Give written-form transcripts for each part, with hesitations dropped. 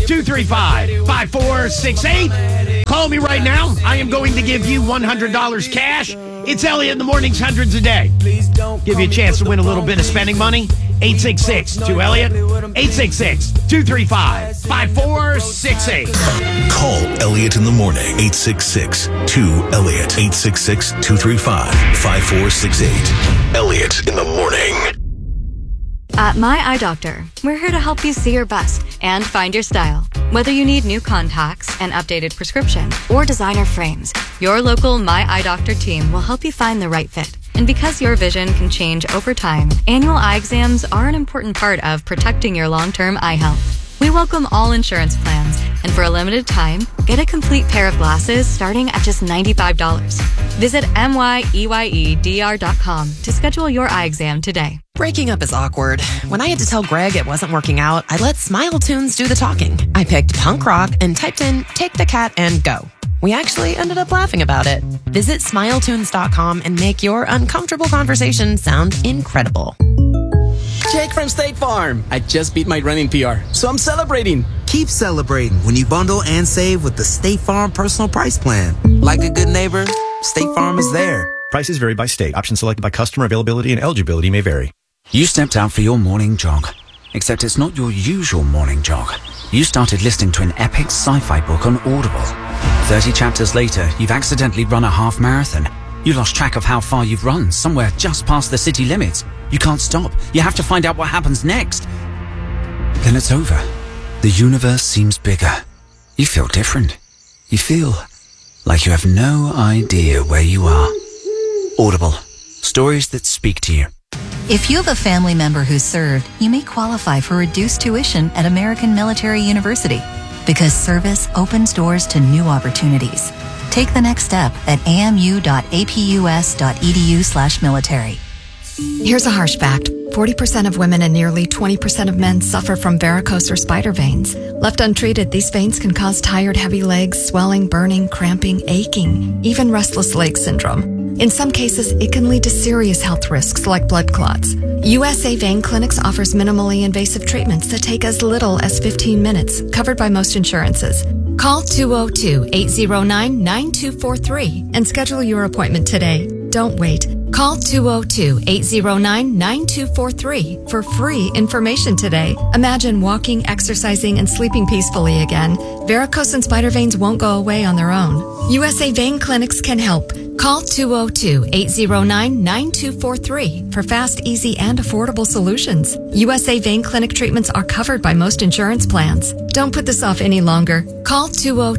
866-235-5468. Call me right now. I am going to give you $100 cash. It's Elliot in the Mornings, hundreds a day. Give you a chance to win a little bit of spending money. 866-2-ELLIOT. 866-235-5468. Call Elliot in the morning. 866-2-ELLIOT. 866-235-5468. Elliot in the morning. At My Eye Doctor, we're here to help you see your best and find your style. Whether you need new contacts, an updated prescription, or designer frames, your local My Eye Doctor team will help you find the right fit. And because your vision can change over time, annual eye exams are an important part of protecting your long-term eye health. We welcome all insurance plans, and for a limited time, get a complete pair of glasses starting at just $95. Visit MYEYEDR.com to schedule your eye exam today. Breaking up is awkward. When I had to tell Greg it wasn't working out, I let Smile Tunes do the talking. I picked punk rock and typed in Take the Cat and Go. We actually ended up laughing about it. Visit SmileTunes.com and make your uncomfortable conversation sound incredible. Jake from State Farm. I just beat my running PR, so I'm celebrating. Keep celebrating when you bundle and save with the State Farm Personal Price Plan. Like a good neighbor, State Farm is there. Prices vary by state. Options selected by customer. Availability and eligibility may vary. You stepped out for your morning jog, except it's not your usual morning jog. You started listening to an epic sci-fi book on Audible. 30 chapters later, you've accidentally run a half marathon. You lost track of how far you've run, somewhere just past the city limits. You can't stop. You have to find out what happens next. Then it's over. The universe seems bigger. You feel different. You feel like you have no idea where you are. Audible. Stories that speak to you. If you have a family member who served, you may qualify for reduced tuition at American Military University because service opens doors to new opportunities. Take the next step at amu.apus.edu/military. Here's a harsh fact. 40% of women and nearly 20% of men suffer from varicose or spider veins. Left untreated, these veins can cause tired, heavy legs, swelling, burning, cramping, aching, even restless leg syndrome. In some cases, it can lead to serious health risks like blood clots. USA Vein Clinics offers minimally invasive treatments that take as little as 15 minutes, covered by most insurances. Call 202-809-9243 and schedule your appointment today. Don't wait. Call 202-809-9243 for free information today. Imagine walking, exercising, and sleeping peacefully again. Varicose and spider veins won't go away on their own. USA Vein Clinics can help. Call 202-809-9243 for fast, easy, and affordable solutions. USA Vein Clinic treatments are covered by most insurance plans. Don't put this off any longer. Call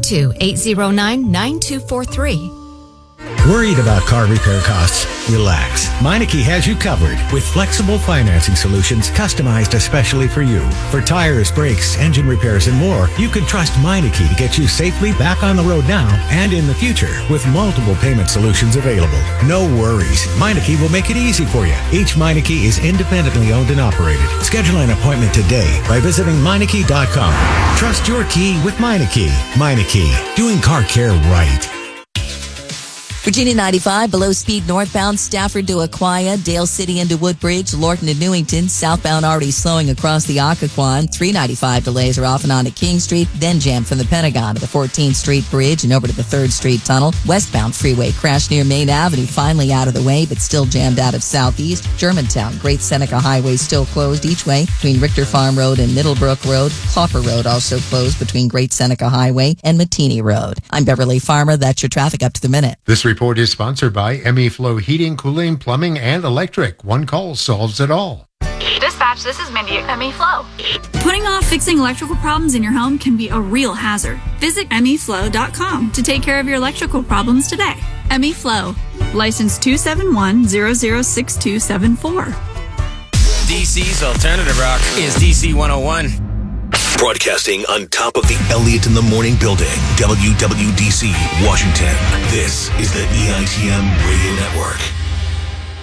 202-809-9243. Worried about car repair costs? Relax. Meineke has you covered with flexible financing solutions customized especially for you. For tires, brakes, engine repairs, and more, you can trust Meineke to get you safely back on the road now and in the future with multiple payment solutions available. No worries. Meineke will make it easy for you. Each Meineke is independently owned and operated. Schedule an appointment today by visiting Meineke.com. Trust your key with Meineke. Meineke, doing car care right. Virginia 95, below speed northbound, Stafford to Aquia, Dale City into Woodbridge, Lorton to Newington, southbound already slowing across the Occoquan. 395 delays are off and on to King Street, then jammed from the Pentagon to the 14th Street Bridge and over to the 3rd Street Tunnel. Westbound freeway crash near Main Avenue, finally out of the way, but still jammed out of Southeast. Germantown, Great Seneca Highway still closed each way between Richter Farm Road and Middlebrook Road. Clopper Road also closed between Great Seneca Highway and Matini Road. I'm Beverly Farmer. That's your traffic up to the minute. This report is sponsored by ME Flow Heating, Cooling, Plumbing, and Electric. One call solves it all. Dispatch, this is Mindy at ME Flow. Putting off fixing electrical problems in your home can be a real hazard. Visit MeFlow.com to take care of your electrical problems today. ME Flow, license 271-006274. DC's alternative rock is DC 101. Broadcasting on top of the Elliot in the Morning building, WWDC, Washington. This is the EITM Radio Network.